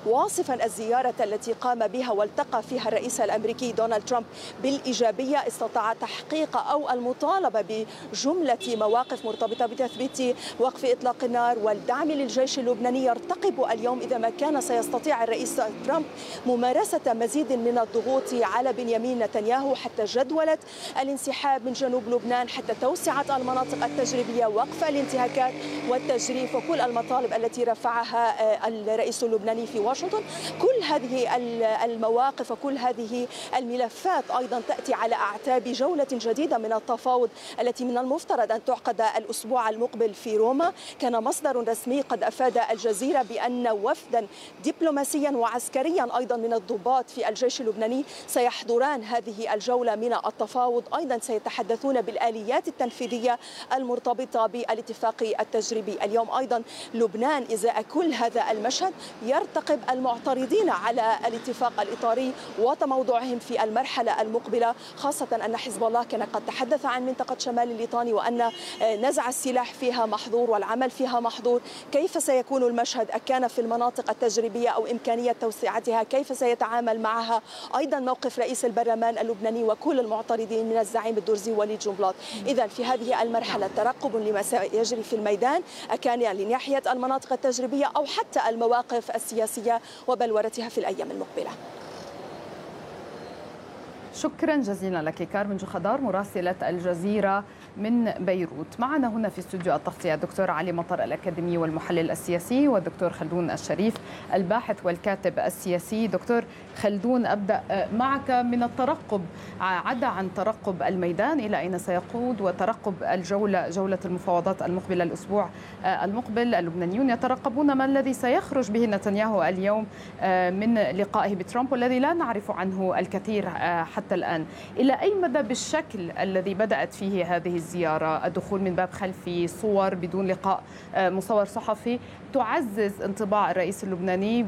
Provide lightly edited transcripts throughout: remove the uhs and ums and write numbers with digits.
واصفا الزيارة التي قام بها والتقى فيها الرئيس الأمريكي دونالد ترامب بالإيجابية، استطاع تحقيق أو المطالبة بجملة مواقف مرتبطة بتثبيت وقف إطلاق النار والدعم للجيش اللبناني. يرتقب اليوم إذا ما كان سيستطيع الرئيس ترامب ممارسة مزيد من الضغوط على بنيامين نتنياهو حتى جدولة الانسحاب من جنوب لبنان، حتى توسعة المناطق التجريبية، وقف الانتهاكات والتجريف وكل المطالب التي رفعها الرئيس اللبناني في واشنطن. كل هذه المواقف وكل هذه الملفات أيضا تأتي على أعتاب جولة جديدة من التفاوض التي من المفترض أن تعقد الأسبوع المقبل في روما. كان مصدر رسمي قد أفاد الجزيرة بأن وفدا دبلوماسيا وعسكريا أيضا من الضباط في الجيش اللبناني سيحضران هذه الجولة من التفاوض. أيضا سيتحدثون بالآليات التنفيذية المرتبطة بالاتفاق التجريبي. اليوم أيضا لبنان إزاء كل هذا المشهد يرتقب المعترضين على الاتفاق الإطاري وتموضعهم في المرحلة المقبلة، خاصة أن حزب الله كان قد تحدث عن منطقة شمال الليطاني وأن نزع السلاح فيها محظور والعمل فيها محظور. كيف سيكون المشهد؟ أكان في المناطق التجريبية أو إمكانية توسعتها؟ كيف سيتعامل معها؟ أيضا موقف رئيس البرلمان اللبناني وكل المعترضين من الزعيم الدرزي وليد جنبلاط. إذا في هذه المرحلة ترقب لما سيجري في الميدان، أكان لناحية المناطق التجريبية أو حتى المواقف السياسية وبلورتها في الأيام المقبلة. شكرا جزيلا لك كارمن جخدار مراسلة الجزيرة من بيروت. معنا هنا في استوديو التغطية الدكتور علي مطر الأكاديمي والمحلل السياسي، والدكتور خلدون الشريف الباحث والكاتب السياسي. دكتور خلدون، أبدأ معك من الترقب، عدا عن ترقب الميدان إلى أين سيقود وترقب جولة المفاوضات المقبلة الأسبوع المقبل. اللبنانيون يترقبون ما الذي سيخرج به نتنياهو اليوم من لقائه بترامب والذي لا نعرف عنه الكثير حتى الآن. إلى أي مدى بالشكل الذي بدأت فيه هذه الزيارة، الدخول من باب خلفي، صور بدون لقاء مصور صحفي، تعزز انطباع الرئيس اللبناني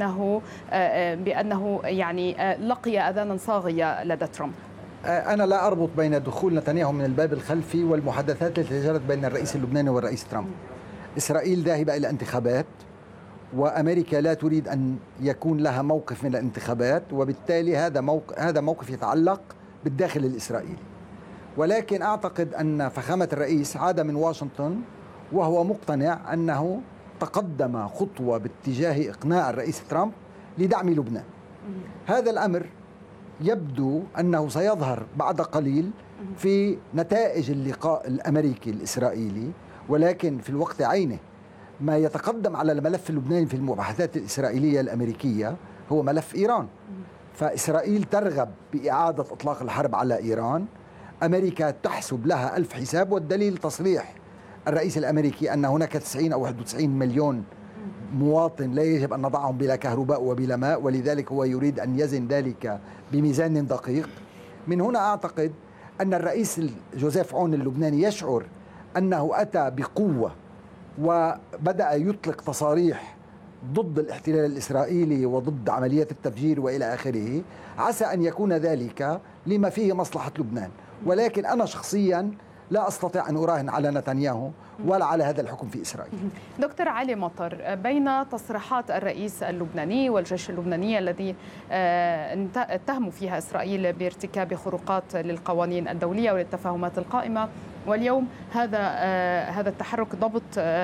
بأنه يعني لقي أذانا صاغية لدى ترامب؟ أنا لا أربط بين دخول نتنياهو من الباب الخلفي والمحادثات التي جرت بين الرئيس اللبناني والرئيس ترامب. إسرائيل ذاهبة إلى انتخابات، وأمريكا لا تريد أن يكون لها موقف من الانتخابات، وبالتالي هذا موقف يتعلق بالداخل الإسرائيلي. ولكن أعتقد أن فخامة الرئيس عاد من واشنطن وهو مقتنع أنه تقدم خطوة باتجاه إقناع الرئيس ترامب لدعم لبنان. هذا الأمر يبدو أنه سيظهر بعد قليل في نتائج اللقاء الأمريكي الإسرائيلي، ولكن في الوقت عينه ما يتقدم على الملف اللبناني في المباحثات الإسرائيلية الأمريكية هو ملف إيران. فإسرائيل ترغب بإعادة إطلاق الحرب على إيران، أمريكا تحسب لها ألف حساب، والدليل تصريح الرئيس الأمريكي أن هناك 90 أو 91 مليون مواطن لا يجب أن نضعهم بلا كهرباء وبلا ماء، ولذلك هو يريد أن يزن ذلك بميزان دقيق. من هنا أعتقد أن الرئيس جوزيف عون اللبناني يشعر أنه أتى بقوة وبدأ يطلق تصاريح ضد الاحتلال الإسرائيلي وضد عمليات التفجير وإلى آخره. عسى أن يكون ذلك لما فيه مصلحة لبنان، ولكن أنا شخصيا لا أستطيع أن أراهن على نتنياهو ولا على هذا الحكم في إسرائيل. دكتور علي مطر، بين تصريحات الرئيس اللبناني والجيش اللبناني الذي اتهموا فيها إسرائيل بارتكاب خروقات للقوانين الدولية وللتفاهمات القائمة، واليوم هذا التحرك ضبط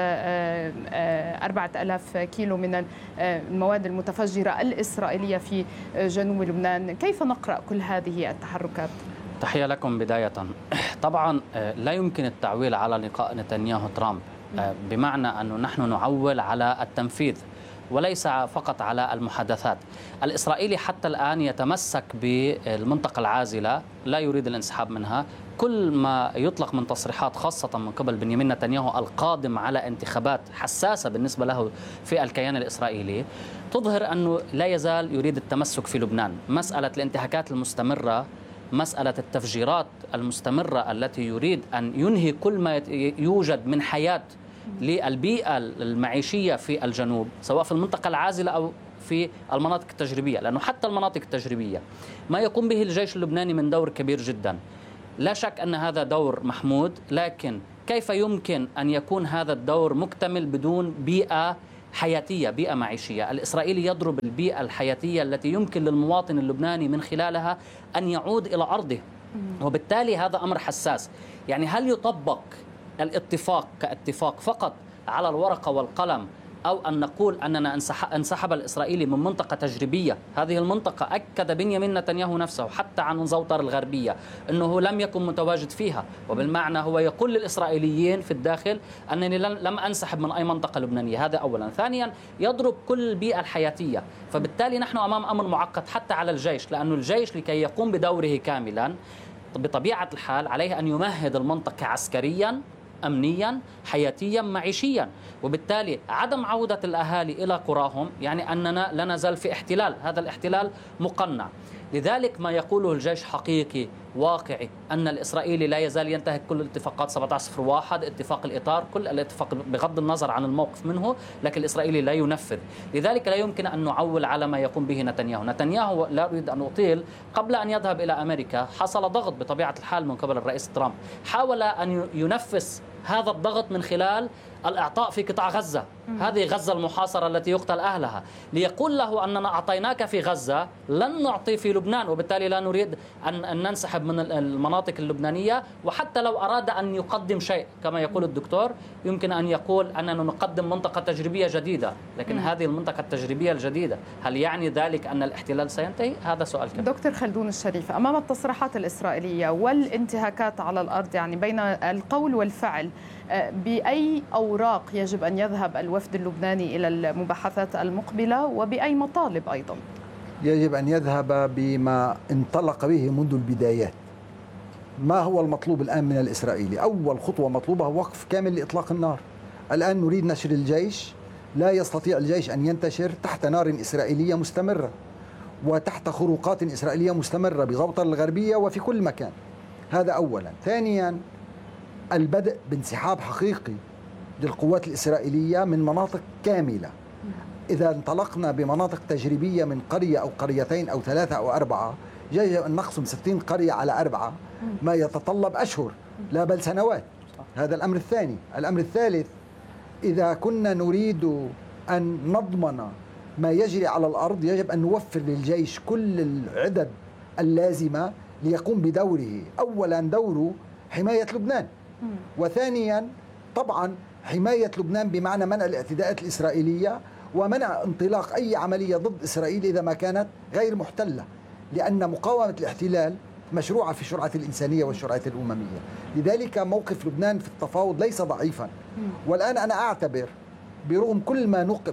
4000 كيلو من المواد المتفجرة الإسرائيلية في جنوب لبنان، كيف نقرأ كل هذه التحركات؟ تحية لكم بداية. طبعا لا يمكن التعويل على لقاء نتنياهو ترامب، بمعنى أنه نحن نعول على التنفيذ وليس فقط على المحادثات. الإسرائيلي حتى الآن يتمسك بالمنطقة العازلة، لا يريد الانسحاب منها. كل ما يطلق من تصريحات خاصة من قبل بنيامين نتنياهو القادم على انتخابات حساسة بالنسبة له في الكيان الإسرائيلي تظهر أنه لا يزال يريد التمسك في لبنان. مسألة الانتهاكات المستمرة، مسألة التفجيرات المستمرة التي يريد أن ينهي كل ما يوجد من حياة للبيئة المعيشية في الجنوب، سواء في المنطقة العازلة أو في المناطق التجريبية، لأنه حتى المناطق التجريبية ما يقوم به الجيش اللبناني من دور كبير جدا. لا شك أن هذا دور محمود، لكن كيف يمكن أن يكون هذا الدور مكتمل بدون بيئة حياتية، بيئة معيشية. الإسرائيلي يضرب البيئة الحياتية التي يمكن للمواطن اللبناني من خلالها أن يعود إلى أرضه، وبالتالي هذا أمر حساس. يعني هل يطبق الاتفاق كاتفاق فقط على الورقة والقلم، أو أن نقول أننا انسحب الإسرائيلي من منطقة تجريبية؟ هذه المنطقة أكد بنيامين نتنياهو نفسه حتى عن زوطر الغربية أنه لم يكن متواجد فيها، وبالمعنى هو يقول للإسرائيليين في الداخل أنني لم أنسحب من أي منطقة لبنانية. هذا أولا. ثانيا يضرب كل البيئة الحياتية، فبالتالي نحن أمام أمر معقد حتى على الجيش، لأن الجيش لكي يقوم بدوره كاملا بطبيعة الحال عليه أن يمهد المنطقة عسكريا، أمنيا، حياتيا، معيشيا، وبالتالي عدم عودة الأهالي إلى قراهم يعني أننا لا نزال في احتلال. هذا الاحتلال مقنع. لذلك ما يقوله الجيش حقيقي واقعي، أن الإسرائيلي لا يزال ينتهك كل الاتفاقات 1701، اتفاق الإطار، كل الاتفاق بغض النظر عن الموقف منه، لكن الإسرائيلي لا ينفذ. لذلك لا يمكن أن نعول على ما يقوم به نتنياهو. نتنياهو، لا أريد أن أطيل، قبل أن يذهب إلى أمريكا حصل ضغط بطبيعة الحال من قبل الرئيس ترامب، حاول أن ينفذ هذا الضغط من خلال الإعطاء في قطاع غزة، هذه غزة المحاصرة التي يقتل أهلها، ليقول له أننا أعطيناك في غزة، لن نعطي في لبنان، وبالتالي لا نريد أن ننسحب من المناطق اللبنانية. وحتى لو أراد أن يقدم شيء كما يقول الدكتور، يمكن أن يقول أننا نقدم منطقة تجريبية جديدة، لكن هذه المنطقة التجريبية الجديدة هل يعني ذلك أن الاحتلال سينتهي؟ هذا سؤال كبير. دكتور خلدون الشريف، أمام التصريحات الإسرائيلية والانتهاكات على الأرض، يعني بين القول والفعل، بأي أوراق يجب أن يذهب الوفد اللبناني إلى المباحثات المقبلة، وبأي مطالب أيضا؟ يجب أن يذهب بما انطلق به منذ البدايات. ما هو المطلوب الآن من الإسرائيلي؟ أول خطوة مطلوبة هو وقف كامل لإطلاق النار. الآن نريد نشر الجيش، لا يستطيع الجيش أن ينتشر تحت نار إسرائيلية مستمرة وتحت خروقات إسرائيلية مستمرة بزوطر الغربية وفي كل مكان. هذا أولا. ثانيا البدء بانسحاب حقيقي للقوات الإسرائيلية من مناطق كاملة. إذا انطلقنا بمناطق تجريبية من قرية أو قريتين أو 3 أو 4، يجب أن نقسم 60 قرية على 4، ما يتطلب أشهر لا بل سنوات. هذا الأمر الثاني. الأمر الثالث، إذا كنا نريد أن نضمن ما يجري على الأرض، يجب أن نوفر للجيش كل العدد اللازمة ليقوم بدوره. أولا دوره حماية لبنان، وثانيا طبعا حماية لبنان بمعنى منع الاعتداءات الإسرائيلية ومنع انطلاق أي عملية ضد إسرائيل إذا ما كانت غير محتلة، لأن مقاومة الاحتلال مشروعة في شرعة الإنسانية والشرعة الأممية. لذلك موقف لبنان في التفاوض ليس ضعيفا. والآن أنا أعتبر برغم كل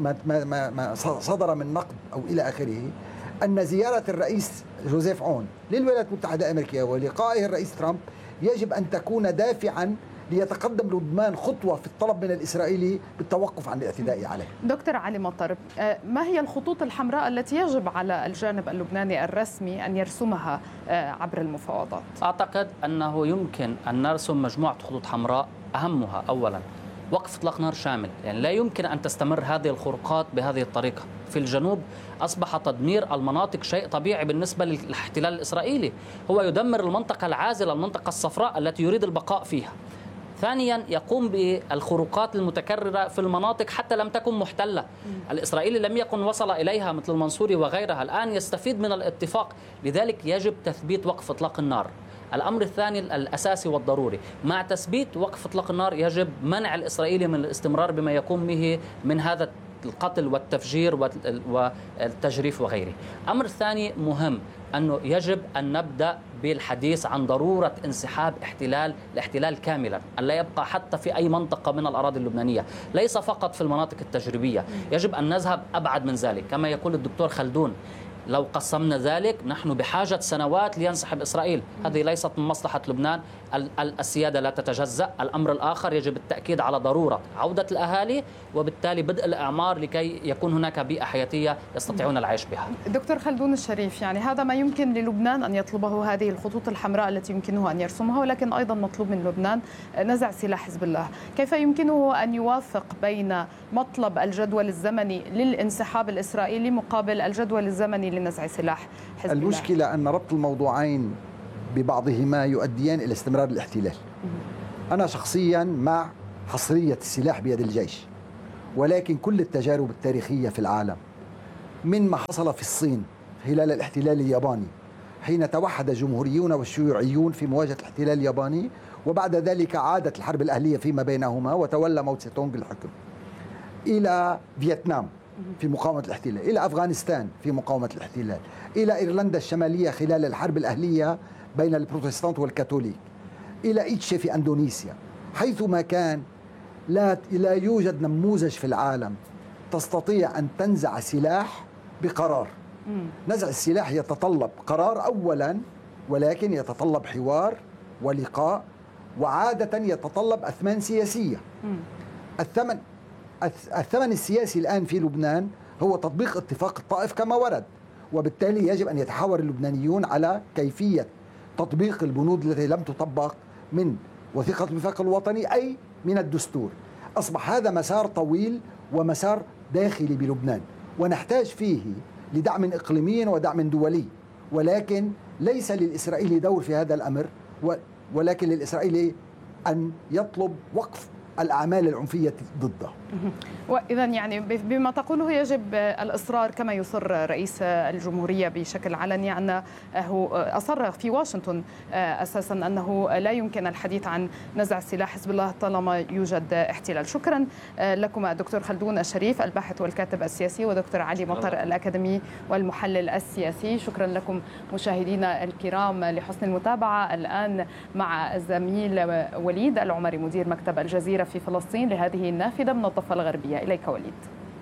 ما صدر من نقد أو إلى آخره، أن زيارة الرئيس جوزيف عون للولايات المتحدة الأمريكية ولقائه الرئيس ترامب يجب أن تكون دافعا ليتقدم لبنان خطوة في الطلب من الإسرائيلي بالتوقف عن الاعتداء عليه. دكتور علي مطر، ما هي الخطوط الحمراء التي يجب على الجانب اللبناني الرسمي أن يرسمها عبر المفاوضات؟ أعتقد أنه يمكن أن نرسم مجموعة خطوط حمراء، أهمها أولا وقف إطلاق نار شامل. يعني لا يمكن أن تستمر هذه الخروقات بهذه الطريقة. في الجنوب أصبح تدمير المناطق شيء طبيعي بالنسبة للاحتلال الإسرائيلي، هو يدمر المنطقة العازلة، المنطقة الصفراء التي يريد البقاء فيها. ثانيا يقوم بالخروقات المتكررة في المناطق حتى لم تكن محتلة. الإسرائيلي لم يكن وصل إليها مثل المنصوري وغيرها، الآن يستفيد من الاتفاق. لذلك يجب تثبيت وقف إطلاق النار. الأمر الثاني الأساسي والضروري، مع تثبيت وقف إطلاق النار يجب منع الإسرائيلي من الاستمرار بما يقوم به من هذا القتل والتفجير والتجريف وغيره. أمر ثاني مهم، أنه يجب أن نبدأ بالحديث عن ضرورة انسحاب الاحتلال كاملا، أن لا يبقى حتى في أي منطقة من الأراضي اللبنانية، ليس فقط في المناطق التجريبية، يجب أن نذهب أبعد من ذلك. كما يقول الدكتور خلدون، لو قسمنا ذلك نحن بحاجة سنوات لينسحب إسرائيل. هذه ليست من مصلحة لبنان. السيادة لا تتجزأ. الأمر الآخر، يجب التأكيد على ضرورة عودة الأهالي وبالتالي بدء الإعمار لكي يكون هناك بيئة حياتية يستطيعون العيش بها. دكتور خلدون الشريف، يعني هذا ما يمكن للبنان أن يطلبه، هذه الخطوط الحمراء التي يمكنه أن يرسمها، ولكن أيضا مطلوب من لبنان نزع سلاح حزب الله. كيف يمكنه أن يوافق بين مطلب الجدول الزمني للانسحاب الإسرائيلي مقابل الجدول الزمني لنزع سلاح حزب الله؟ المشكلة أن ربط الموضوعين ببعضهما يؤديان إلى استمرار الاحتلال. أنا شخصيا مع حصرية السلاح بيد الجيش، ولكن كل التجارب التاريخية في العالم، من ما حصل في الصين خلال الاحتلال الياباني حين توحد الجمهوريون والشيوعيون في مواجهة الاحتلال الياباني، وبعد ذلك عادت الحرب الأهلية فيما بينهما وتولى ماو تسي تونغ الحكم، إلى فيتنام في مقاومة الاحتلال، إلى أفغانستان في مقاومة الاحتلال، إلى إيرلندا الشمالية خلال الحرب الأهلية بين البروتستانت والكاثوليك، إلى إيتشي في أندونيسيا. حيثما كان لا يوجد نموذج في العالم تستطيع أن تنزع سلاح بقرار. نزع السلاح يتطلب قرار أولا، ولكن يتطلب حوار ولقاء، وعادة يتطلب أثمان سياسية. الثمن السياسي الآن في لبنان هو تطبيق اتفاق الطائف كما ورد، وبالتالي يجب أن يتحاور اللبنانيون على كيفية تطبيق البنود التي لم تطبق من وثيقة الوفاق الوطني أي من الدستور. أصبح هذا مسار طويل ومسار داخلي بلبنان، ونحتاج فيه لدعم إقليمي ودعم دولي، ولكن ليس للإسرائيلي دور في هذا الأمر، ولكن للإسرائيلي أن يطلب وقف الأعمال العنفية ضده. وإذا يعني بما تقوله يجب الإصرار كما يصر رئيس الجمهورية بشكل علني أنه أصر في واشنطن أساسا أنه لا يمكن الحديث عن نزع سلاح حزب الله طالما يوجد احتلال. شكرا لكم دكتور خلدون الشريف الباحث والكاتب السياسي، ودكتور علي مطر الأكاديمي والمحلل السياسي. شكرا لكم مشاهدينا الكرام لحسن المتابعة. الآن مع الزميل وليد العمري مدير مكتب الجزيرة في فلسطين لهذه النافذة من الضفة الغربية. إليك وليد.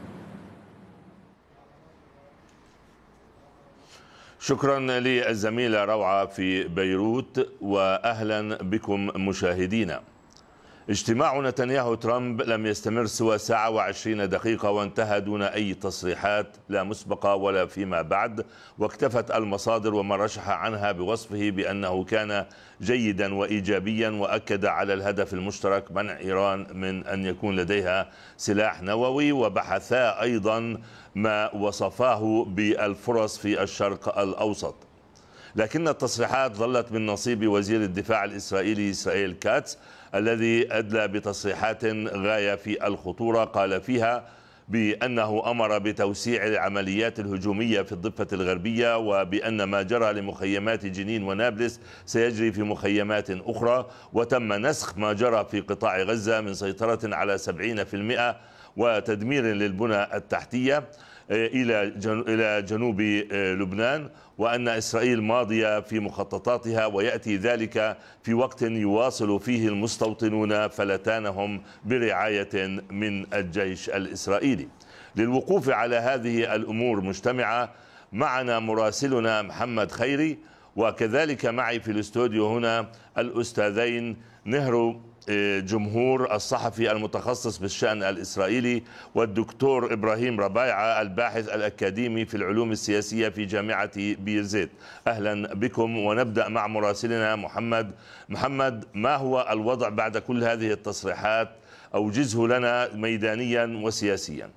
شكرا للزميلة روعة في بيروت، وأهلا بكم مشاهدينا. اجتماع نتنياهو ترامب لم يستمر سوى ساعة و20 دقيقة، وانتهى دون أي تصريحات لا مسبقة ولا فيما بعد، واكتفت المصادر وما رشح عنها بوصفه بأنه كان جيدا وإيجابيا، وأكد على الهدف المشترك منع إيران من أن يكون لديها سلاح نووي، وبحثا أيضا ما وصفاه بالفرص في الشرق الأوسط. لكن التصريحات ظلت من نصيب وزير الدفاع الإسرائيلي إسرائيل كاتس، الذي أدلى بتصريحات غاية في الخطورة. قال فيها بأنه أمر بتوسيع العمليات الهجومية في الضفة الغربية، وبأن ما جرى لمخيمات جنين ونابلس سيجري في مخيمات أخرى، وتم نسخ ما جرى في قطاع غزة من سيطرة على 70% وتدمير للبنى التحتية إلى جنوب لبنان، وأن إسرائيل ماضية في مخططاتها، ويأتي ذلك في وقت يواصل فيه المستوطنون فلتانهم برعاية من الجيش الإسرائيلي. للوقوف على هذه الأمور مجتمعة معنا مراسلنا محمد خيري، وكذلك معي في الاستوديو هنا الأستاذين نهرو جمهور الصحفي المتخصص بالشأن الإسرائيلي، والدكتور إبراهيم ربايعة الباحث الأكاديمي في العلوم السياسية في جامعة بيرزيت. أهلا بكم، ونبدأ مع مراسلنا محمد. ما هو الوضع بعد كل هذه التصريحات؟ أوجزه لنا ميدانيا وسياسيا.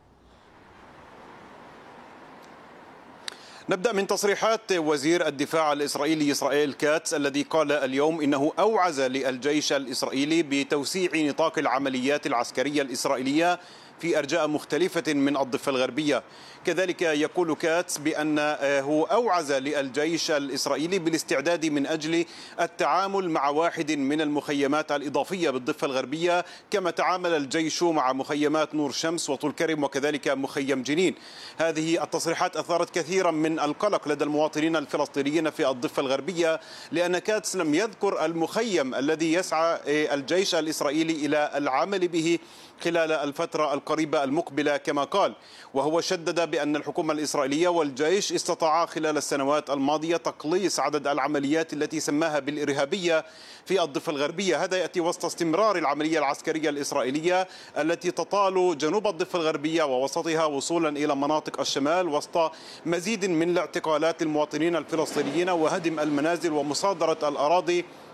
نبدأ من تصريحات وزير الدفاع الإسرائيلي إسرائيل كاتس، الذي قال اليوم إنه أوعز للجيش الإسرائيلي بتوسيع نطاق العمليات العسكرية الإسرائيلية في أرجاء مختلفة من الضفة الغربية. كذلك يقول كاتس بأنه أوعز للجيش الإسرائيلي بالاستعداد من أجل التعامل مع واحد من المخيمات الإضافية بالضفة الغربية، كما تعامل الجيش مع مخيمات نور شمس وطول كرم وكذلك مخيم جنين. هذه التصريحات أثارت كثيرا من القلق لدى المواطنين الفلسطينيين في الضفة الغربية، لأن كاتس لم يذكر المخيم الذي يسعى الجيش الإسرائيلي إلى العمل به خلال الفترة القريبة المقبلة كما قال. وهو شدد بأن الحكومة الإسرائيلية والجيش استطاعا خلال السنوات الماضية تقليص عدد العمليات التي سماها بالإرهابية في الضفة الغربية. هذا يأتي وسط استمرار العملية العسكرية الإسرائيلية التي تطال جنوب الضفة الغربية ووسطها وصولا إلى مناطق الشمال، وسط مزيد من الاعتقالات المواطنين الفلسطينيين وهدم المنازل ومصادرة الأراضي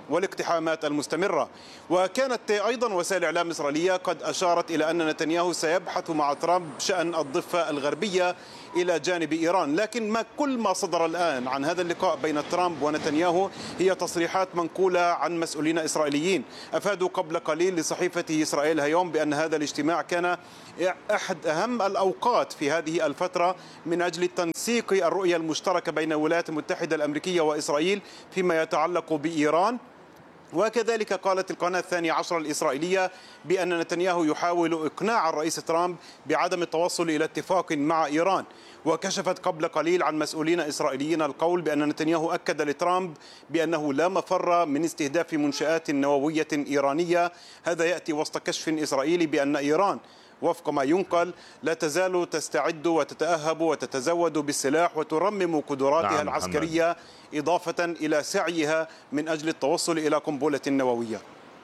والاقتحامات المستمرة. وكانت أيضا وسائل الإعلام الإسرائيلية قد أشارت إلى أن نتنياهو سيبحث مع ترامب شأن الضفة الغربية إلى جانب إيران، لكن كل ما صدر الآن عن هذا اللقاء بين ترامب ونتنياهو هي تصريحات منقولة عن مسؤولين إسرائيليين. أفادوا قبل قليل لصحيفة إسرائيل هيوم بأن هذا الاجتماع كان أحد أهم الأوقات في هذه الفترة من أجل تنسيق الرؤية المشتركة بين الولايات المتحدة الأمريكية وإسرائيل فيما يتعلق بإيران. وكذلك قالت القناة 12 الإسرائيلية بأن نتنياهو يحاول إقناع الرئيس ترامب بعدم التوصل إلى اتفاق مع إيران. وكشفت قبل قليل عن مسؤولين إسرائيليين القول بأن نتنياهو أكد لترامب بأنه لا مفر من استهداف منشآت نووية إيرانية. هذا يأتي وسط كشف إسرائيلي بأن إيران وفق ما ينقل لا تزال تستعد وتتأهب وتتزود بالسلاح وترمم قدراتها العسكرية، إضافة إلى سعيها من أجل التوصل إلى قنبلة نووية.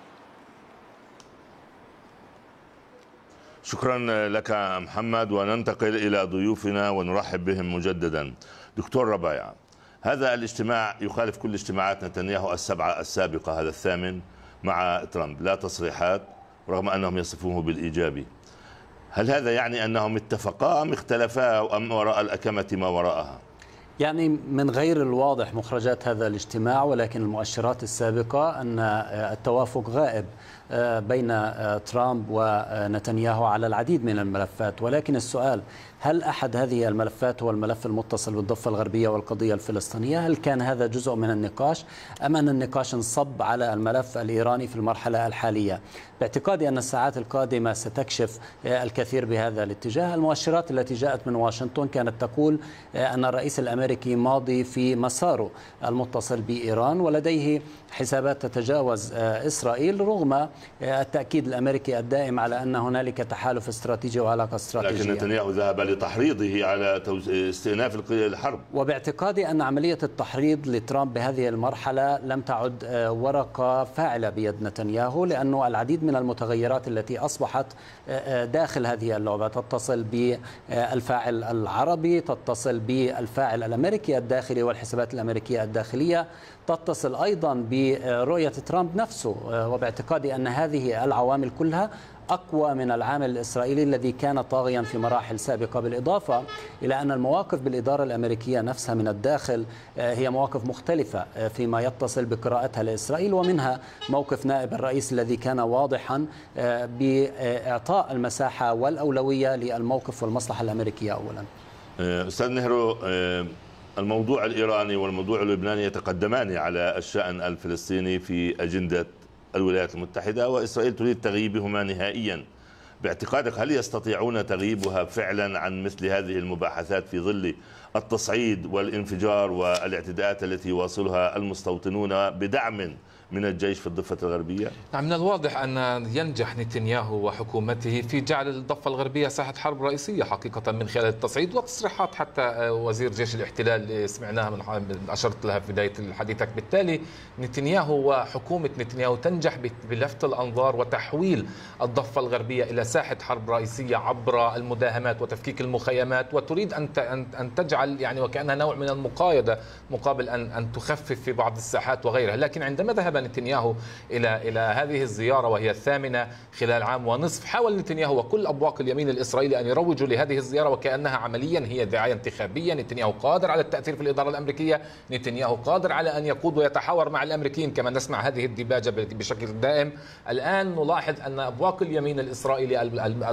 شكرا لك محمد، وننتقل إلى ضيوفنا ونرحب بهم مجددا. دكتور ربيع، هذا الاجتماع يخالف كل اجتماعات نتنياهو السبعة السابقة، هذا الثامن مع ترامب، لا تصريحات رغم أنهم يصفونه بالإيجابي. هل هذا يعني أنهم اتفقا أم اختلفا أم وراء الأكمة ما وراءها؟ يعني من غير الواضح مخرجات هذا الاجتماع، ولكن المؤشرات السابقة أن التوافق غائب بين ترامب ونتنياهو على العديد من الملفات. ولكن السؤال، هل أحد هذه الملفات هو الملف المتصل بالضفة الغربية والقضية الفلسطينية؟ هل كان هذا جزء من النقاش أم أن النقاش انصب على الملف الإيراني في المرحلة الحالية؟ باعتقادي أن الساعات القادمة ستكشف الكثير بهذا الاتجاه. المؤشرات التي جاءت من واشنطن كانت تقول أن الرئيس الأمريكي ماضي في مساره المتصل بإيران ولديه حسابات تتجاوز إسرائيل، رغم التأكيد الأمريكي الدائم على أن هنالك تحالف استراتيجي وعلاقة استراتيجية. لكن نتنياهو ذهب لتحريضه على استئناف الحرب. وباعتقادي أن عملية التحريض لترامب بهذه المرحلة لم تعد ورقة فاعلة بيد نتنياهو، لأنه العديد من المتغيرات التي أصبحت داخل هذه اللعبة تتصل بالفاعل العربي، تتصل بالفاعل الأمريكي الداخلي والحسابات الأمريكية الداخلية، تتصل أيضا برؤية ترامب نفسه. وباعتقادي أن هذه العوامل كلها أقوى من العامل الإسرائيلي الذي كان طاغيا في مراحل سابقة، بالإضافة إلى أن المواقف بالإدارة الأمريكية نفسها من الداخل هي مواقف مختلفة فيما يتصل بقراءتها لإسرائيل، ومنها موقف نائب الرئيس الذي كان واضحا بإعطاء المساحة والأولوية للموقف والمصلحة الأمريكية أولا. أستاذ نهرو، الموضوع الإيراني والموضوع اللبناني يتقدمان على الشأن الفلسطيني في أجندة الولايات المتحدة، وإسرائيل تريد تغييبهما نهائيا. باعتقادك هل يستطيعون تغييبها فعلا عن مثل هذه المباحثات في ظل التصعيد والانفجار والاعتداءات التي يواصلها المستوطنون بدعم من الجيش في الضفة الغربية؟ نعم، من الواضح أن ينجح نتنياههو وحكومته في جعل الضفة الغربية ساحة حرب رئيسية حقيقة من خلال التصعيد وتصريحات حتى وزير جيش الاحتلال اللي سمعناها من أشرت لها في بداية حديثك. بالتالي نتنياهو وحكومة نتنياهو تنجح بلفت الأنظار وتحويل الضفة الغربية إلى ساحة حرب رئيسية عبر المداهمات وتفكيك المخيمات، وتريد أن تجعل يعني وكأنها نوع من المقايضة مقابل أن تخفف في بعض الساحات وغيرها. لكن عندما ذهب نتنياهو إلى هذه الزيارة وهي الثامنة خلال عام ونصف، حاول نتنياهو وكل أبواق اليمين الإسرائيلي أن يروجوا لهذه الزيارة وكأنها عمليا هي دعاية انتخابية. نتنياهو قادر على التأثير في الإدارة الأمريكية، نتنياهو قادر على أن يقود ويتحاور مع الأمريكيين كما نسمع هذه الديباجة بشكل دائم. الآن نلاحظ أن أبواق اليمين الإسرائيلي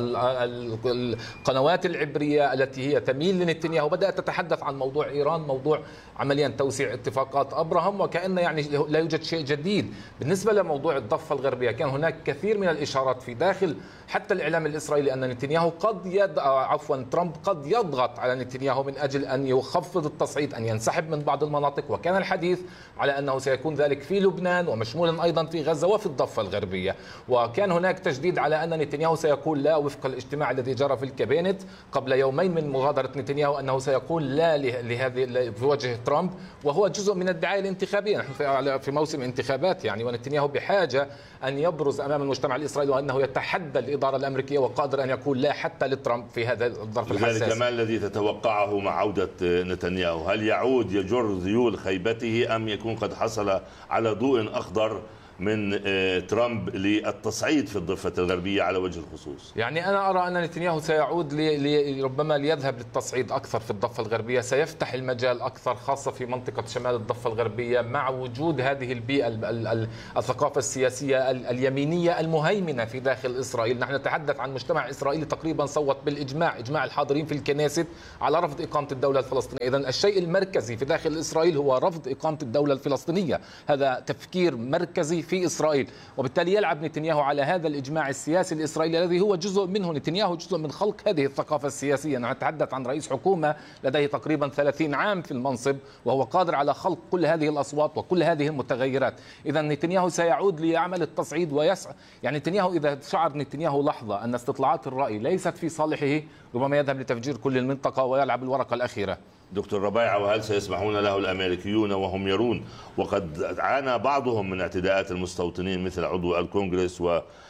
القنوات العبرية التي هي تميل لنتنياهو بدأت تتحدث عن موضوع إيران، موضوع عمليا توسيع اتفاقات أبراهام، وكأن يعني لا يوجد شيء جديد. بالنسبة لموضوع الضفة الغربية كان هناك كثير من الإشارات في داخل حتى الإعلام الإسرائيلي أن نتنياهو ترامب قد يضغط على نتنياهو من أجل أن يخفض التصعيد، أن ينسحب من بعض المناطق، وكان الحديث على أنه سيكون ذلك في لبنان ومشمولا أيضا في غزة وفي الضفة الغربية. وكان هناك تجديد على أن نتنياهو سيقول لا وفق الاجتماع الذي جرى في الكابينت قبل يومين من مغادرة نتنياهو، أنه سيقول لا لهذه في وجه ترامب، وهو جزء من الدعاية الانتخابية. نحن في موسم انتخابي الانتخابات يعني، ونتنياهو بحاجة أن يبرز أمام المجتمع الإسرائيلي وأنه يتحدى الإدارة الأمريكية وقادر أن يقول لا حتى لترامب في هذا الظرف الحساس. ذلك ما الذي تتوقعه مع عودة نتنياهو؟ هل يعود يجر ذيول خيبته أم يكون قد حصل على ضوء أخضر من ترامب للتصعيد في الضفة الغربية على وجه الخصوص؟ يعني أنا أرى أن نتنياهو سيعود ربما ليذهب للتصعيد أكثر في الضفة الغربية، سيفتح المجال أكثر خاصة في منطقة شمال الضفة الغربية مع وجود هذه البيئة الثقافة السياسية اليمينية المهيمنة في داخل إسرائيل. نحن نتحدث عن مجتمع إسرائيلي تقريبا صوت بالإجماع، إجماع الحاضرين في الكنيست على رفض إقامة الدولة الفلسطينية. إذن الشيء المركزي في داخل إسرائيل هو رفض إقامة الدولة الفلسطينية، هذا تفكير مركزي في إسرائيل، وبالتالي يلعب نتنياهو على هذا الإجماع السياسي الإسرائيلي الذي هو جزء منه. نتنياهو جزء من خلق هذه الثقافة السياسية. نتحدث عن رئيس حكومة لديه تقريبا 30 عام في المنصب وهو قادر على خلق كل هذه الأصوات وكل هذه المتغيرات. إذا نتنياهو سيعود ليعمل التصعيد ويسعى. يعني نتنياهو إذا شعر نتنياهو لحظة أن استطلاعات الرأي ليست في صالحه ربما يذهب لتفجير كل المنطقة ويلعب الورقة الأخيرة. دكتور ربيعة، وهل سيسمحون له الأمريكيون وهم يرون وقد عانى بعضهم من اعتداءات المستوطنين مثل عضو الكونغرس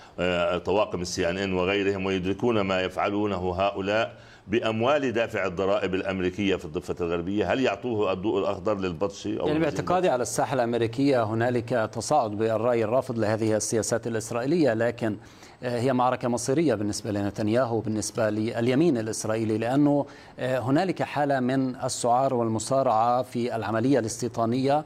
وطواقم CNN وغيرهم، ويدركون ما يفعلونه هؤلاء بأموال دافع الضرائب الأمريكية في الضفة الغربية، هل يعطوه الضوء الأخضر للبطش؟ يعني باعتقادي على الساحة الأمريكية هنالك تصاعد بالرأي الرافض لهذه السياسات الإسرائيلية، لكن هي معركة مصيرية بالنسبة لنتنياهو وبالنسبة لليمين الإسرائيلي، لأنه هنالك حالة من السعار والمصارعة في العملية الاستيطانية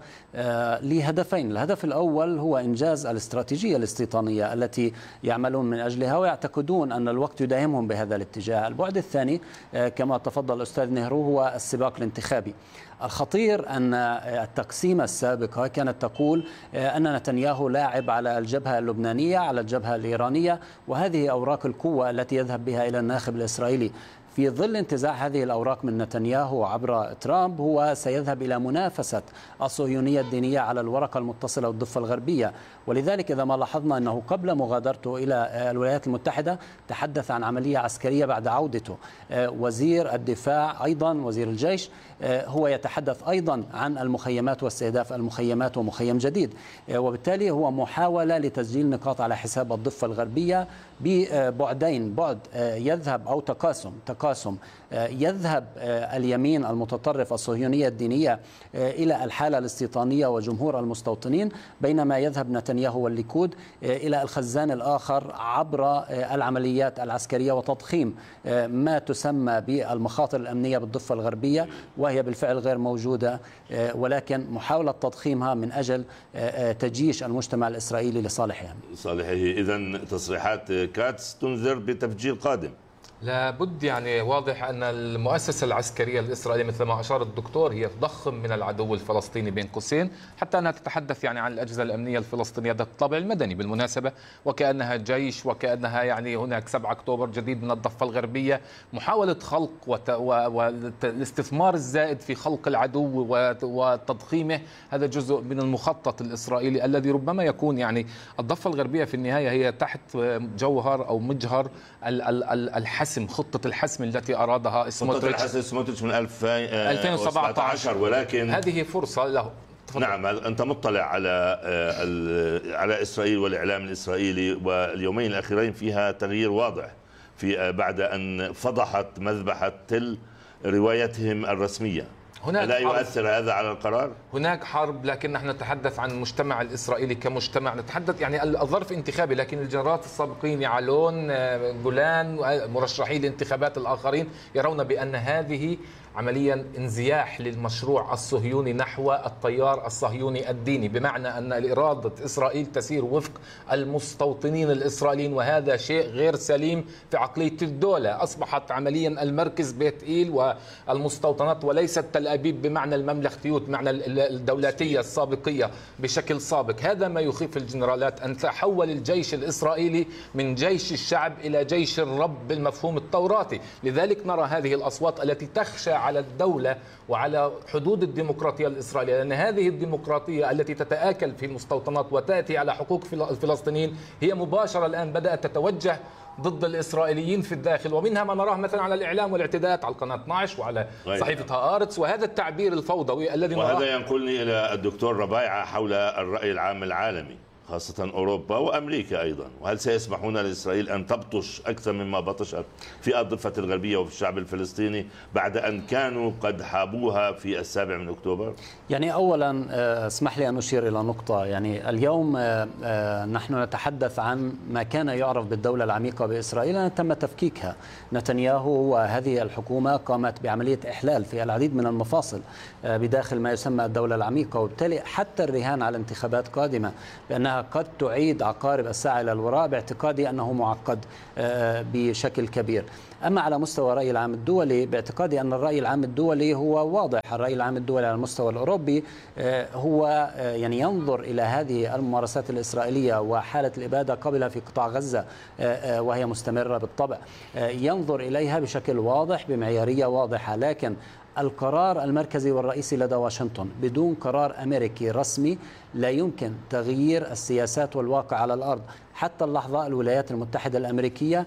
لهدفين. الهدف الأول هو إنجاز الاستراتيجية الاستيطانية التي يعملون من أجلها ويعتقدون أن الوقت يداهمهم بهذا الاتجاه. البعد الثاني كما تفضل الأستاذ نهرو هو السباق الانتخابي. الخطير أن التقسيمة السابقة كانت تقول أن نتنياهو لاعب على الجبهة اللبنانية على الجبهة الإيرانية، وهذه أوراق القوة التي يذهب بها إلى الناخب الإسرائيلي. في ظل انتزاع هذه الأوراق من نتنياهو عبر ترامب هو سيذهب إلى منافسة الصهيونية الدينية على الورقة المتصلة والضفة الغربية. ولذلك إذا ما لاحظنا أنه قبل مغادرته إلى الولايات المتحدة تحدث عن عملية عسكرية بعد عودته. وزير الدفاع أيضا وزير الجيش هو يتحدث أيضا عن المخيمات واستهداف المخيمات ومخيم جديد، وبالتالي هو محاولة لتسجيل نقاط على حساب الضفة الغربية ببعدين، بعد يذهب أو تقاسم يذهب اليمين المتطرف الصهيونية الدينية إلى الحالة الاستيطانية وجمهور المستوطنين، بينما يذهب نتنياهو والليكود إلى الخزان الآخر عبر العمليات العسكرية وتضخيم ما تسمى بالمخاطر الأمنية بالضفة الغربية، وهي بالفعل غير موجودة، ولكن محاولة تضخيمها من أجل تجيش المجتمع الإسرائيلي لصالحهم. إذن تصريحات كاتس تنذر بتفجير قادم. لابد، يعني واضح أن المؤسسة العسكرية الإسرائيلية مثل ما أشار الدكتور هي تضخم من العدو الفلسطيني بين قوسين، حتى أنها تتحدث يعني عن الأجهزة الأمنية الفلسطينية ذات الطابع المدني بالمناسبة، وكأنها جيش وكأنها يعني هناك 7 أكتوبر جديد من الضفة الغربية. محاولة خلق والاستثمار الزائد في خلق العدو وتضخيمه هذا جزء من المخطط الإسرائيلي الذي ربما يكون يعني الضفة الغربية في النهاية هي تحت جوهر أو مجهر الحسم، خطة الحسم التي أرادها سموتريتش من 2017، ولكن هذه فرصة له. نعم، أنت مطلع على إسرائيل والإعلام الإسرائيلي، واليومين الأخيرين فيها تغيير واضح في بعد أن فضحت مذبحة تل روايتهم الرسمية. لا يؤثر هذا على القرار؟ هناك حرب، لكن نحن نتحدث عن المجتمع الإسرائيلي كمجتمع، نتحدث يعني الظرف انتخابي، لكن الجنرالات السابقين يعلون جولان مرشحي الانتخابات الآخرين يرون بأن هذه عمليا انزياح للمشروع الصهيوني نحو التيار الصهيوني الديني، بمعنى أن إرادة إسرائيل تسير وفق المستوطنين الإسرائيليين، وهذا شيء غير سليم في عقلية الدولة. أصبحت عمليا المركز بيت إيل والمستوطنات وليست تل أبيب بمعنى المملكتيوت، بمعنى الدولاتية السابقية بشكل سابق. هذا ما يخيف الجنرالات، أن تحول الجيش الإسرائيلي من جيش الشعب إلى جيش الرب بالمفهوم التوراتي. لذلك نرى هذه الأصوات التي تخشى على الدولة وعلى حدود الديمقراطية الإسرائيلية، لأن هذه الديمقراطية التي تتآكل في المستوطنات وتأتي على حقوق الفلسطينيين هي مباشرة الآن بدأت تتوجه ضد الإسرائيليين في الداخل، ومنها ما نراه مثلا على الإعلام والاعتداءات على قناة 12 وعلى صحيفة هآرتس، وهذا التعبير الفوضوي الذي نراه. وهذا ينقلني إلى الدكتور ربيعة حول الرأي العام العالمي، خاصة أوروبا وأمريكا أيضا، وهل سيسمحون لإسرائيل أن تبطش أكثر مما بطشت في الضفة الغربية وفي الشعب الفلسطيني بعد أن كانوا قد حابوها في 7 أكتوبر؟ يعني أولا اسمح لي أن أشير إلى نقطة. يعني اليوم نحن نتحدث عن ما كان يعرف بالدولة العميقة بإسرائيل أن تم تفكيكها. نتنياهو وهذه الحكومة قامت بعملية إحلال في العديد من المفاصل بداخل ما يسمى الدولة العميقة، وبالتالي حتى الرهان على انتخابات قادمة بأنها قد تعيد عقارب الساعة إلى الوراء باعتقادي أنه معقد بشكل كبير. أما على مستوى الرأي العام الدولي باعتقادي أن الرأي العام الدولي هو واضح. الرأي العام الدولي على المستوى الأوروبي هو يعني ينظر إلى هذه الممارسات الإسرائيلية وحالة الإبادة قبلها في قطاع غزة وهي مستمرة بالطبع، ينظر إليها بشكل واضح بمعيارية واضحة، لكن القرار المركزي والرئيسي لدى واشنطن بدون قرار أمريكي رسمي لا يمكن تغيير السياسات والواقع على الأرض. حتى اللحظة الولايات المتحدة الأمريكية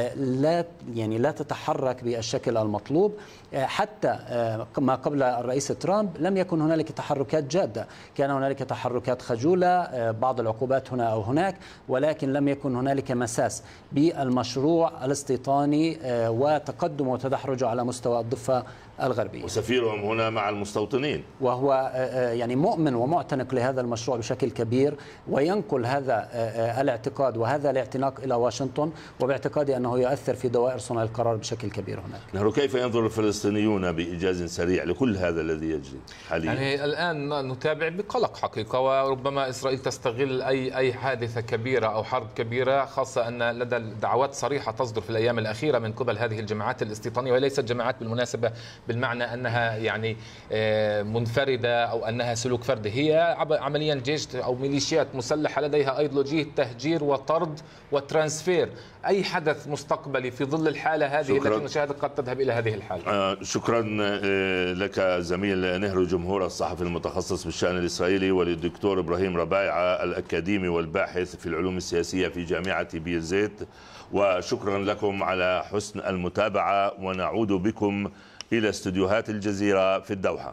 لا تتحرك بالشكل المطلوب. حتى ما قبل الرئيس ترامب لم يكن هنالك تحركات جادة، كان هنالك تحركات خجولة، بعض العقوبات هنا أو هناك، ولكن لم يكن هنالك مساس بالمشروع الاستيطاني وتقدم وتدحرجه على مستوى الضفة الغربية. وسفيرهم هنا مع المستوطنين، وهو يعني مؤمن ومعتنق لهذا المشروع بشكل كبير، وينقل هذا الاعتقاد وهذا الاعتناق إلى واشنطن، وباعتقادي أنه يؤثر في دوائر صنع القرار بشكل كبير هناك. نحن كيف ينظر الفلسطينيون بإيجاز سريع لكل هذا الذي يجري حاليا؟ يعني الآن نتابع بقلق حقيقة، وربما إسرائيل تستغل أي حادثة كبيرة أو حرب كبيرة، خاصة أن لدى دعوات صريحة تصدر في الأيام الأخيرة من قبل هذه الجماعات الاستيطانية، وليست جماعات بالمناسبة بالمعنى أنها يعني منفردة أو أنها سلوك فردي، هي عمليا جيش أو ميليشيات مسلحة لديها أيديولوجية تهجير وطرد وترانسفير. أي حدث مستقبلي في ظل الحالة هذه التي نشاهدها قد تذهب إلى هذه الحالة. شكرا لك زميل نهر جمهور الصحفي المتخصص بالشأن الإسرائيلي، وللدكتور إبراهيم ربيعة الأكاديمي والباحث في العلوم السياسية في جامعة بير زيت، وشكرا لكم على حسن المتابعة، ونعود بكم إلى استديوهات الجزيرة في الدوحة.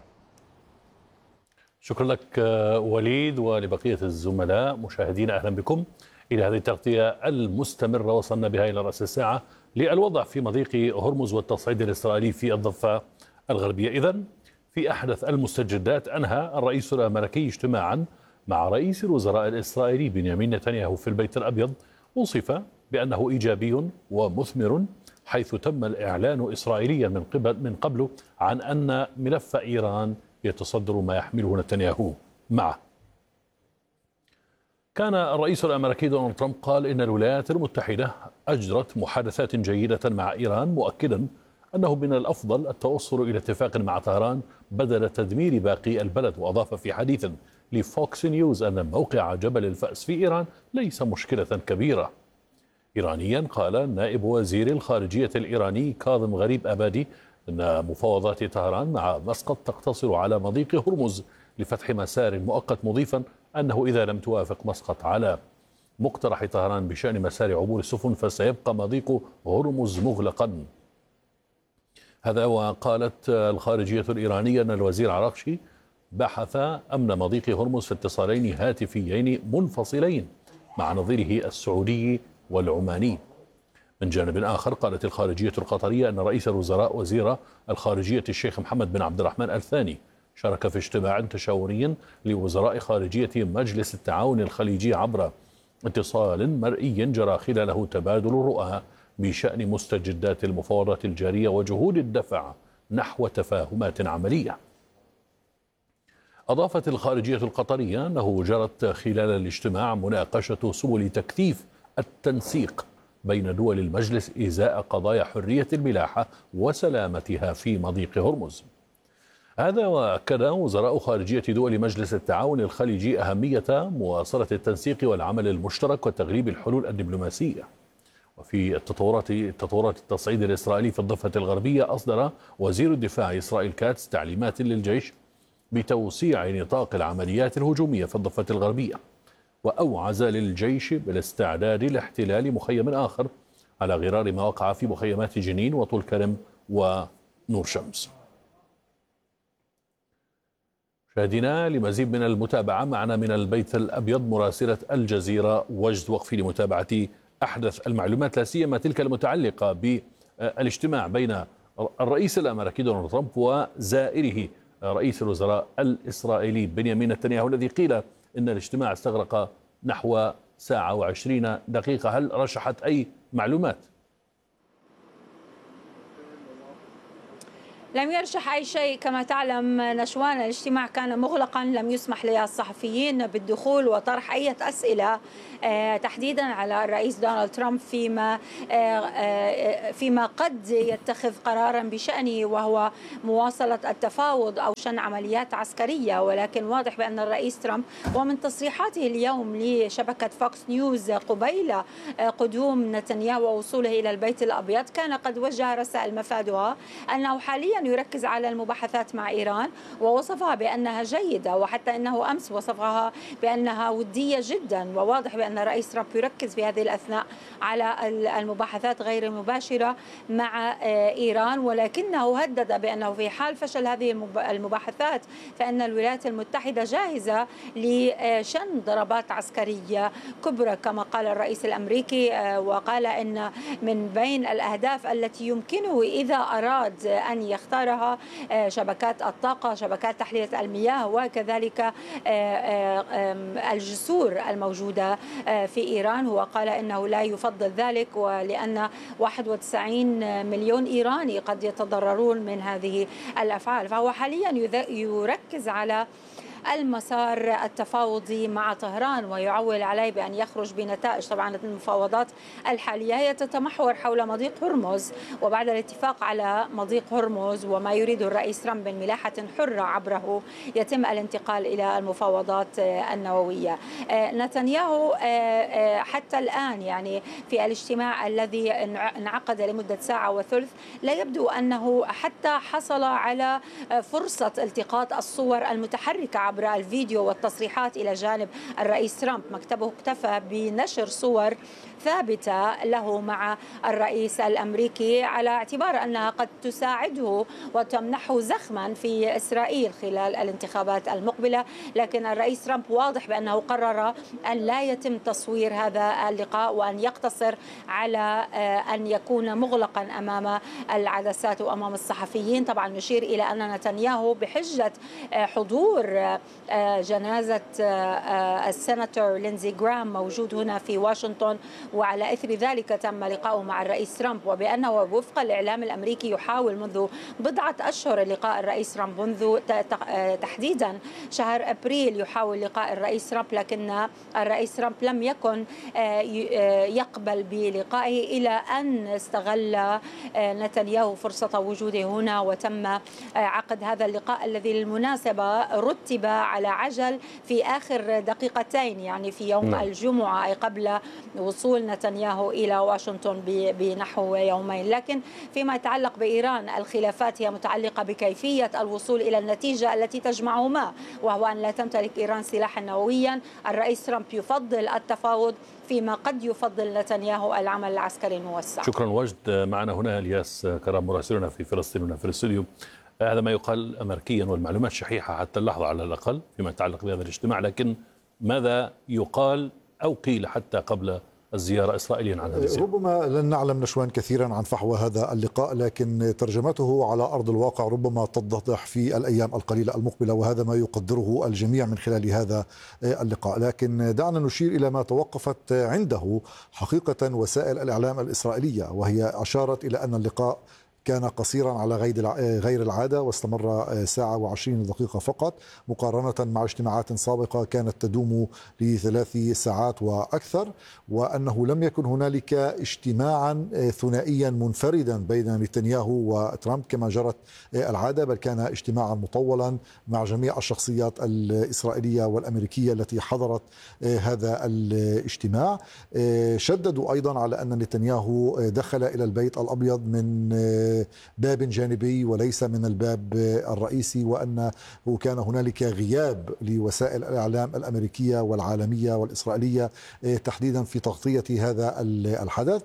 شكرا لك وليد ولبقية الزملاء. مشاهدينا أهلا بكم إلى هذه التغطية المستمرة وصلنا بها إلى رأس الساعة للوضع في مضيق هرمز والتصعيد الإسرائيلي في الضفة الغربية. إذن في أحدث المستجدات أنهى الرئيس الأمريكي اجتماعا مع رئيس الوزراء الإسرائيلي بنيامين نتنياهو في البيت الأبيض، وصف بأنه إيجابي ومثمر، حيث تم الإعلان إسرائيليا من قبل عن أن ملف إيران يتصدر ما يحمله نتنياهو معه. كان الرئيس الأمريكي دونالد ترامب قال إن الولايات المتحدة أجرت محادثات جيدة مع إيران، مؤكدا أنه من الأفضل التوصل إلى اتفاق مع طهران بدل تدمير باقي البلد. وأضاف في حديث لفوكس نيوز أن موقع جبل الفأس في إيران ليس مشكلة كبيرة. إيرانيا قال نائب وزير الخارجية الإيراني كاظم غريب أبادي أن مفاوضات طهران مع مسقط تقتصر على مضيق هرمز لفتح مسار مؤقت، مضيفا أنه إذا لم توافق مسقط على مقترح طهران بشأن مسار عبور السفن فسيبقى مضيق هرمز مغلقا. هذا وقالت الخارجية الإيرانية أن الوزير عراقشي بحث أمن مضيق هرمز في اتصالين هاتفيين منفصلين مع نظيره السعودي والعماني. من جانب آخر قالت الخارجية القطرية أن رئيس الوزراء وزير الخارجية الشيخ محمد بن عبد الرحمن الثاني شارك في اجتماع تشاوري لوزراء خارجية مجلس التعاون الخليجي عبر اتصال مرئي جرى خلاله تبادل الرؤى بشأن مستجدات المفاوضات الجارية وجهود الدفع نحو تفاهمات عملية. أضافت الخارجية القطرية أنه جرت خلال الاجتماع مناقشة سبل تكثيف التنسيق بين دول المجلس إزاء قضايا حرية الملاحة وسلامتها في مضيق هرمز. هذا وأكد وزراء خارجية دول مجلس التعاون الخليجي أهمية مواصلة التنسيق والعمل المشترك وتغليب الحلول الدبلوماسية. وفي تطورات التصعيد الإسرائيلي في الضفة الغربية، أصدر وزير الدفاع إسرائيل كاتس تعليمات للجيش بتوسيع نطاق العمليات الهجومية في الضفة الغربية، وأوعز للجيش بالاستعداد لاحتلال مخيم آخر على غرار ما وقع في مخيمات جنين وطول كرم ونور شمس. مشاهدينا، لمزيد من المتابعة معنا من البيت الأبيض مراسلة الجزيرة وجد وقفي لمتابعة أحدث المعلومات، لا سيما تلك المتعلقة بالاجتماع بين الرئيس الأمريكي دونالد ترامب وزائره رئيس الوزراء الإسرائيلي بنيامين نتنياهو، الذي قيل إن الاجتماع استغرق نحو ساعة و20 دقيقة. هل رشحت أي معلومات؟ لم يرشح أي شيء. كما تعلم نشوان، الاجتماع كان مغلقا، لم يسمح للصحفيين بالدخول وطرح أي أسئلة تحديدا على الرئيس دونالد ترامب فيما قد يتخذ قرارا بشأنه، وهو مواصلة التفاوض أو شن عمليات عسكرية. ولكن واضح بأن الرئيس ترامب، ومن تصريحاته اليوم لشبكة فوكس نيوز قبيل قدوم نتنياهو ووصوله إلى البيت الأبيض، كان قد وجه رسائل مفادها أنه حاليا يركز على المباحثات مع إيران، ووصفها بأنها جيدة، وحتى أنه أمس وصفها بأنها ودية جدا. وواضح بأن الرئيس ترامب يركز في هذه الأثناء على المباحثات غير المباشرة مع إيران، ولكنه هدد بأنه في حال فشل هذه المباحثات فإن الولايات المتحدة جاهزة لشن ضربات عسكرية كبرى كما قال الرئيس الأمريكي. وقال أن من بين الأهداف التي يمكنه إذا أراد أن يختارها شبكات الطاقة، شبكات تحلية المياه، وكذلك الجسور الموجودة في إيران. هو قال إنه لا يفضل ذلك، ولأن 91 مليون إيراني قد يتضررون من هذه الأفعال. فهو حاليا يركز على المسار التفاوضي مع طهران، ويعول عليه بأن يخرج بنتائج. طبعا المفاوضات الحالية هي تتمحور حول مضيق هرمز، وبعد الاتفاق على مضيق هرمز وما يريد الرئيس ترامب من ملاحة حرة عبره يتم الانتقال إلى المفاوضات النووية. نتنياهو حتى الآن يعني في الاجتماع الذي انعقد لمدة ساعة وثلث لا يبدو أنه حتى حصل على فرصة التقاط الصور المتحركة عبر الفيديو والتصريحات إلى جانب الرئيس ترامب. مكتبه اكتفى بنشر صور ثابتة له مع الرئيس الأمريكي على اعتبار أنها قد تساعده وتمنحه زخما في إسرائيل خلال الانتخابات المقبلة. لكن الرئيس ترامب واضح بأنه قرر أن لا يتم تصوير هذا اللقاء وأن يقتصر على أن يكون مغلقا أمام العدسات وأمام الصحفيين. طبعا نشير إلى أن نتنياهو بحجة حضور جنازة السيناتور لينزي جرام موجود هنا في واشنطن، وعلى إثر ذلك تم لقاؤه مع الرئيس ترامب، وبأنه وفق الإعلام الأمريكي يحاول منذ بضعة أشهر لقاء الرئيس ترامب، منذ تحديدا شهر أبريل يحاول لقاء الرئيس ترامب، لكن الرئيس ترامب لم يكن يقبل بلقائه إلى أن استغل نتنياهو فرصة وجوده هنا وتم عقد هذا اللقاء الذي للمناسبة رتب على عجل في آخر دقيقتين، يعني في يوم الجمعة أي قبل وصول نتنياهو إلى واشنطن بنحو يومين. لكن فيما يتعلق بإيران الخلافات هي متعلقة بكيفية الوصول إلى النتيجة التي تجمعهما، وهو أن لا تمتلك إيران سلاحا نوويا. الرئيس ترامب يفضل التفاوض فيما قد يفضل نتنياهو العمل العسكري الموسع. شكرا وجد. معنا هنا الياس كرام مراسلنا في فلسطين هنا في الاستوديو. هذا ما يقال أمريكيا والمعلومات شحيحة حتى اللحظة على الأقل فيما يتعلق بهذا الاجتماع، لكن ماذا يقال أو قيل حتى قبل الزيارة إسرائيليا عن هذا الزيارة؟ ربما لن نعلم نشوان كثيرا عن فحوى هذا اللقاء، لكن ترجمته على أرض الواقع ربما تتضح في الأيام القليلة المقبلة، وهذا ما يقدره الجميع من خلال هذا اللقاء. لكن دعنا نشير إلى ما توقفت عنده حقيقة وسائل الإعلام الإسرائيلية، وهي أشارت إلى أن اللقاء كان قصيرا على غير العادة، واستمر ساعة و20 دقيقة فقط، مقارنة مع اجتماعات سابقة كانت تدوم ل3 ساعات وأكثر، وأنه لم يكن هنالك اجتماعا ثنائيا منفردا بين نتنياهو وترامب كما جرت العادة، بل كان اجتماعا مطولا مع جميع الشخصيات الإسرائيلية والأمريكية التي حضرت هذا الاجتماع. شددوا أيضا على أن نتنياهو دخل إلى البيت الأبيض من باب جانبي وليس من الباب الرئيسي، وأنه كان هنالك غياب لوسائل الإعلام الأمريكية والعالمية والإسرائيلية تحديدا في تغطية هذا الحدث.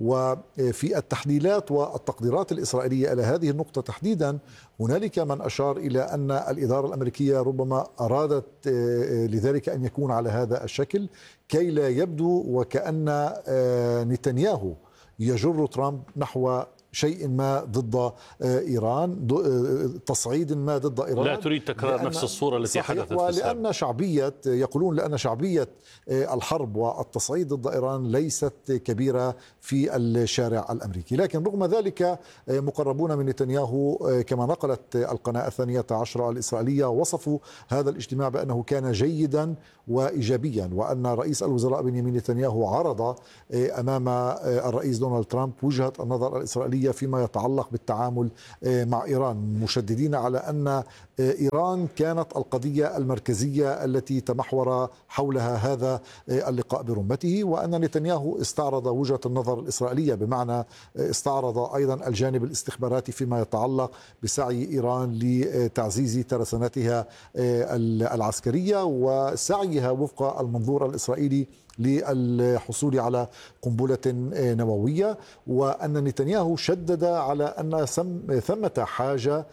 وفي التحليلات والتقديرات الإسرائيلية إلى هذه النقطة تحديدا هنالك من أشار إلى أن الإدارة الأمريكية ربما أرادت لذلك أن يكون على هذا الشكل كي لا يبدو وكأن نتنياهو يجر ترامب نحو شيء ما ضد إيران، تصعيد ما ضد إيران. لا تريد تكرار نفس الصورة التي حدثت في السابق. ولأن شعبية، يقولون لأن شعبية الحرب والتصعيد ضد إيران ليست كبيرة في الشارع الأمريكي. لكن رغم ذلك مقربون من نتنياهو كما نقلت القناة 12 الإسرائيلية وصفوا هذا الاجتماع بأنه كان جيدا وإيجابيا، وأن رئيس الوزراء بنيامين نتنياهو عرض أمام الرئيس دونالد ترامب وجهة النظر الإسرائيلية فيما يتعلق بالتعامل مع إيران، مشددين على أن إيران كانت القضية المركزية التي تمحور حولها هذا اللقاء برمته، وأن نتنياهو استعرض وجهة النظر الإسرائيلية، بمعنى استعرض أيضا الجانب الاستخباراتي فيما يتعلق بسعي إيران لتعزيز ترسانتها العسكرية وسعيها وفق المنظور الإسرائيلي للحصول على قنبلة نووية، وأن نتنياهو شدد على أن ثمة حاجة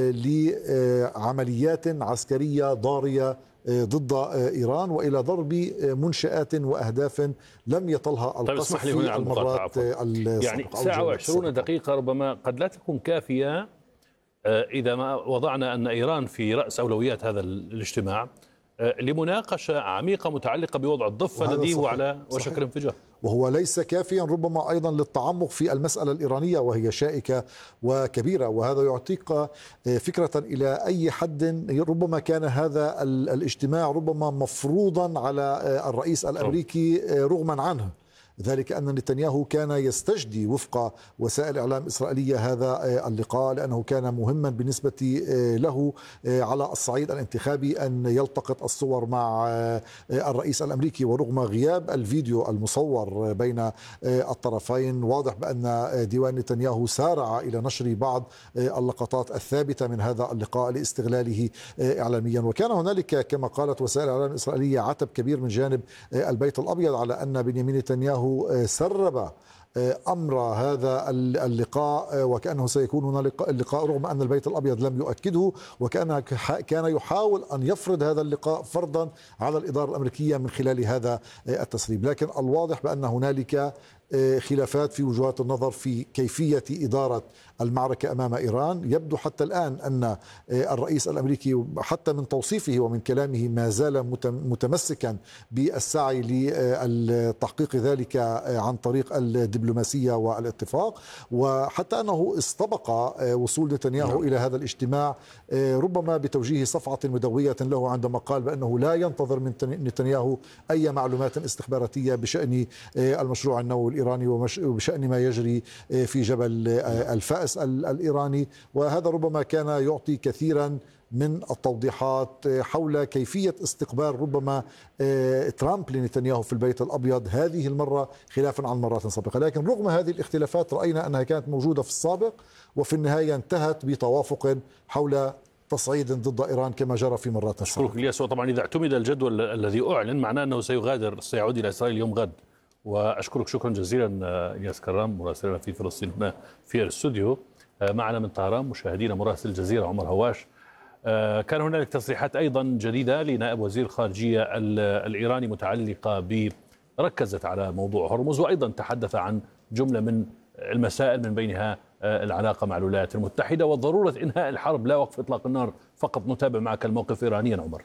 لعمليات عسكرية ضارية ضد إيران وإلى ضرب منشآت وأهداف لم يطلها القصف في المرات السابقة. يعني ساعة و20 دقيقة ربما قد لا تكون كافية إذا ما وضعنا أن إيران في رأس أولويات هذا الاجتماع لمناقشة عميقة متعلقة بوضع الضفة الذي هو على وشك الانفجار، وهو ليس كافيا ربما أيضا للتعمق في المسألة الإيرانية وهي شائكة وكبيرة. وهذا يعطيك فكرة إلى أي حد ربما كان هذا الاجتماع ربما مفروضا على الرئيس الأمريكي رغما عنه، ذلك أن نتنياهو كان يستجدي وفق وسائل إعلام إسرائيلية هذا اللقاء لأنه كان مهما بالنسبة له على الصعيد الانتخابي أن يلتقط الصور مع الرئيس الأمريكي. ورغم غياب الفيديو المصور بين الطرفين واضح بأن ديوان نتنياهو سارع إلى نشر بعض اللقطات الثابتة من هذا اللقاء لاستغلاله إعلاميا. وكان هنالك كما قالت وسائل الإعلام الإسرائيلية عتب كبير من جانب البيت الأبيض على أن بنيامين نتنياهو سرب أمر هذا اللقاء وكأنه سيكون هنا اللقاء رغم أن البيت الأبيض لم يؤكده، وكأنه كان يحاول أن يفرض هذا اللقاء فرضا على الإدارة الأمريكية من خلال هذا التسريب. لكن الواضح بأن هنالك خلافات في وجهات النظر في كيفية إدارة المعركة أمام إيران. يبدو حتى الآن أن الرئيس الأمريكي حتى من توصيفه ومن كلامه ما زال متمسكا بالسعي لتحقيق ذلك عن طريق الدبلوماسية والاتفاق، وحتى أنه استبق وصول نتنياهو إلى هذا الاجتماع ربما بتوجيه صفعة مدوية له عندما قال بأنه لا ينتظر من نتنياهو أي معلومات استخباراتية بشأن المشروع النووي الإيراني وبشأن ما يجري في جبل الفأس الإيراني. وهذا ربما كان يعطي كثيرا من التوضيحات حول كيفية استقبال ربما ترامب لنتنياهو في البيت الأبيض هذه المرة خلافا عن مرات سابقة. لكن رغم هذه الاختلافات رأينا أنها كانت موجودة في السابق وفي النهاية انتهت بتوافق حول تصعيد ضد إيران كما جرى في مرات سابقة. أشكرك الياس. وطبعا إذا اعتمد الجدول الذي أعلن معناه أنه سيعود إلى إسرائيل يوم غد. وأشكرك شكرا جزيلا إلياس كرام مراسلنا في فلسطين هنا في الاستوديو. معنا من طهران مشاهدينا مراسل الجزيرة عمر هواش. كان هنالك تصريحات أيضا جديدة لنائب وزير الخارجية الإيراني متعلقة ركزت على موضوع هرمز، وأيضا تحدث عن جملة من المسائل من بينها العلاقة مع الولايات المتحدة وضرورة إنهاء الحرب لا وقف إطلاق النار فقط. نتابع معك الموقف إيرانيا عمر.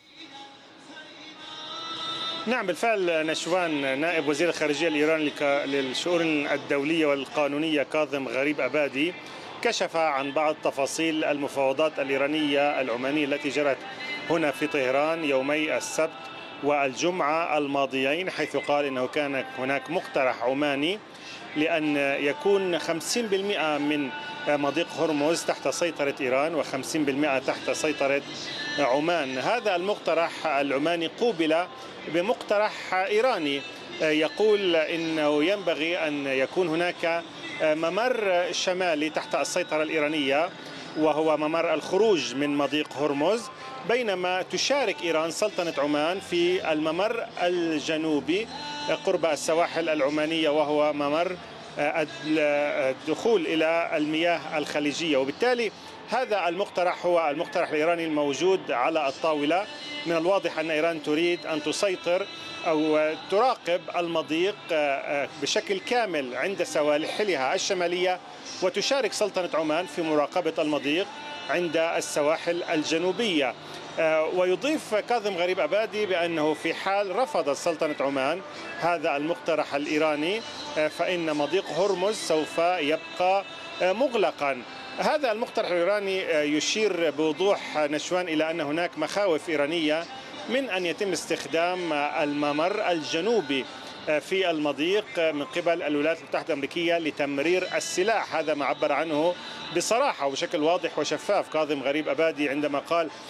نعم بالفعل نشوان، نائب وزير الخارجية الإيراني للشؤون الدولية والقانونية كاظم غريب أبادي كشف عن بعض تفاصيل المفاوضات الإيرانية العمانية التي جرت هنا في طهران يومي السبت والجمعة الماضيين، حيث قال إنه كان هناك مقترح عماني لأن يكون 50% من مضيق هرمز تحت سيطرة إيران و50% تحت سيطرة عمان. هذا المقترح العماني قوبل بمقترح إيراني يقول إنه ينبغي أن يكون هناك ممر شمالي تحت السيطرة الإيرانية وهو ممر الخروج من مضيق هرمز، بينما تشارك إيران سلطنة عمان في الممر الجنوبي قرب السواحل العمانية وهو ممر الدخول إلى المياه الخليجية. وبالتالي هذا المقترح هو المقترح الإيراني الموجود على الطاولة. من الواضح أن إيران تريد أن تسيطر أو تراقب المضيق بشكل كامل عند سواحلها الشمالية، وتشارك سلطنة عمان في مراقبة المضيق عند السواحل الجنوبية. ويضيف كاظم غريب أبادي بأنه في حال رفضت سلطنة عمان هذا المقترح الإيراني فإن مضيق هرمز سوف يبقى مغلقا. هذا المقترح الإيراني يشير بوضوح نشوان إلى أن هناك مخاوف إيرانية من أن يتم استخدام الممر الجنوبي في المضيق من قبل الولايات المتحدة الأمريكية لتمرير السلاح. هذا ما عبر عنه بصراحة وبشكل واضح وشفاف كاظم غريب أبادي عندما قال